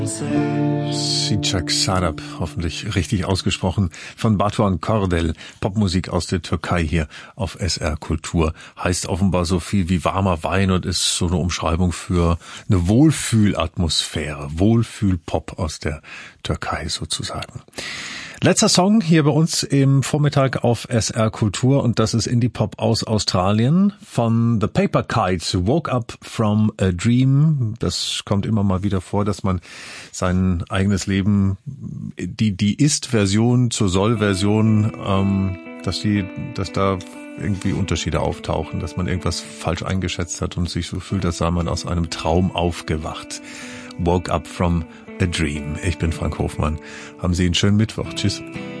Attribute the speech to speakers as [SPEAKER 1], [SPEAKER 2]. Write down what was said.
[SPEAKER 1] Sicak Sarap, hoffentlich richtig ausgesprochen, von Batuhan Kordel, Popmusik aus der Türkei hier auf SR Kultur. Heißt offenbar so viel wie warmer Wein und ist so eine Umschreibung für eine Wohlfühlatmosphäre, Wohlfühlpop aus der Türkei sozusagen. Letzter Song hier bei uns im Vormittag auf SR Kultur und das ist Indie-Pop aus Australien von The Paper Kites, Woke Up From a Dream. Das kommt immer mal wieder vor, dass man sein eigenes Leben, die Ist-Version zur Soll-Version, dass da irgendwie Unterschiede auftauchen, dass man irgendwas falsch eingeschätzt hat und sich so fühlt, als sei man aus einem Traum aufgewacht. Woke Up From a Dream. Ich bin Frank Hofmann. Haben Sie einen schönen Mittwoch. Tschüss.